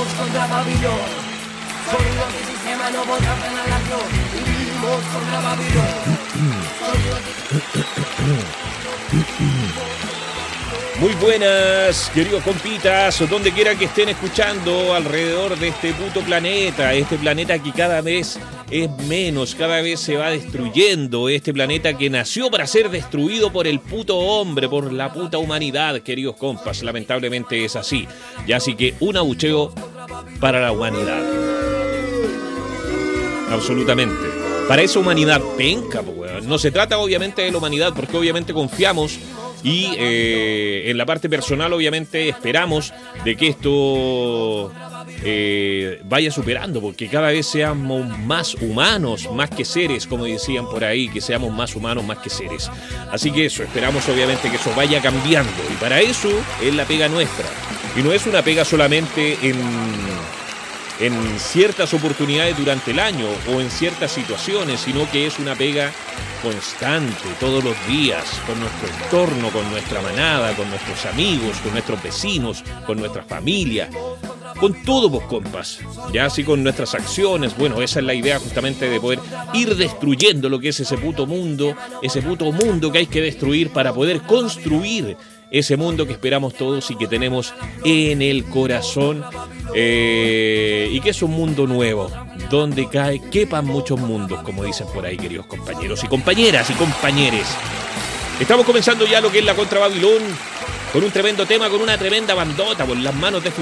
Vivimos contra Babilón. Sonidos del sistema no podrán frenar la acción. Vivimos contra Babilón. Muy buenas, queridos compitas, donde quiera que estén escuchando alrededor de este puto planeta, este planeta que cada vez es menos, cada vez se va destruyendo, este planeta que nació para ser destruido por el puto hombre, por la puta humanidad, queridos compas, lamentablemente es así. Y así que un abucheo para la humanidad. Absolutamente. Para esa humanidad penca, pues, weón. No se trata obviamente de la humanidad, porque obviamente confiamos y en la parte personal obviamente esperamos de que esto vaya superando, porque cada vez seamos más humanos, más que seres, como decían por ahí, que seamos más humanos, más que seres. Así que eso, esperamos obviamente que eso vaya cambiando, y para eso es la pega nuestra. Y no es una pega solamente en ciertas oportunidades durante el año o en ciertas situaciones, sino que es una pega constante, todos los días, con nuestro entorno, con nuestra manada, con nuestros amigos, con nuestros vecinos, con nuestra familia, con todo, vos compas, ya así con nuestras acciones. Bueno, esa es la idea justamente de poder ir destruyendo lo que es ese puto mundo que hay que destruir para poder construir ese mundo que esperamos todos y que tenemos en el corazón, y que es un mundo nuevo, donde quepan muchos mundos, como dicen por ahí, queridos compañeros y compañeras y compañeres. Estamos comenzando ya lo que es la Contra Babilón, con un tremendo tema, con una tremenda bandota, por las manos de